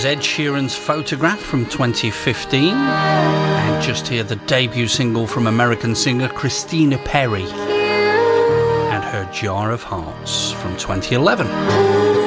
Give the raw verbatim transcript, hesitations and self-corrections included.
was Ed Sheeran's Photograph from twenty fifteen. And just here, the debut single from American singer Christina Perri and her Jar of Hearts from twenty eleven.